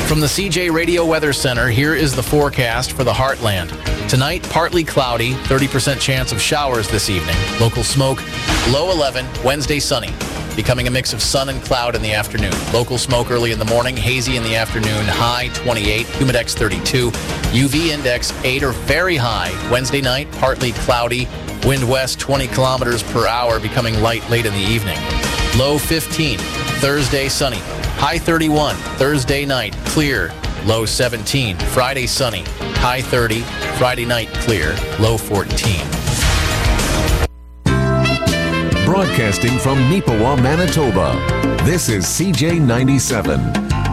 From the CJ Radio Weather Center, here is the forecast for the Heartland. Tonight, partly cloudy, 30% chance of showers this evening. Local smoke, low 11. Wednesday, sunny, becoming a mix of sun and cloud in the afternoon. Local smoke early in the morning, hazy in the afternoon, high 28, humidex 32, UV index 8 or very high. Wednesday night, partly cloudy, wind west 20 kilometers per hour, becoming light late in the evening. Low 15. Thursday, sunny, high 31. Thursday night, clear, low 17. Friday, sunny, high 30. Friday night, clear, low 14. Broadcasting from Neepawa, Manitoba, this is CJ 97.